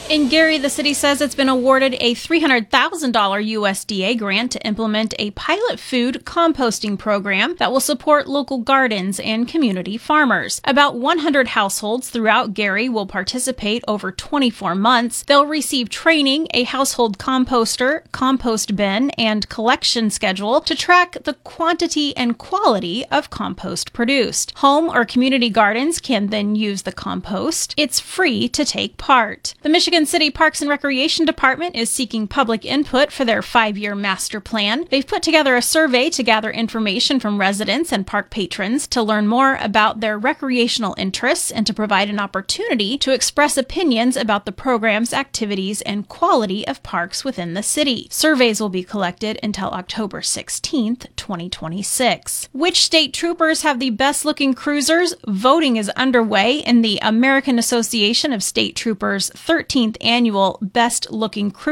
In Gary, the city says it's been awarded a $300,000 USDA grant to implement a pilot food composting program that will support local gardens and community farmers. About 100 households throughout Gary will participate over 24 months. They'll receive training, a household composter, compost bin, and collection schedule to track the quantity and quality of compost produced. Home or community gardens can then use the compost. It's free to take part. The Michigan City Parks and Recreation Department is seeking public input for their 5-year master plan. They've put together a survey to gather information from residents and park patrons to learn more about their recreational interests and to provide an opportunity to express opinions about the programs, activities, and quality of parks within the city. Surveys will be collected until October 16th, 2026. Which state troopers have the best-looking cruisers? Voting is underway in the American Association of State Troopers 13th Annual Best Looking Cruiser